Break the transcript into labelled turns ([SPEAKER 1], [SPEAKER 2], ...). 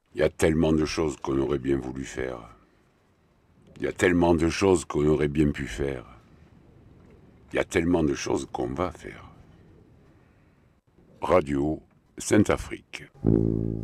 [SPEAKER 1] Il y a tellement de choses qu'on aurait bien voulu faire. Il y a tellement de choses qu'on aurait bien pu faire. Il y a tellement de choses qu'on va faire. Radio Sainte-Afrique.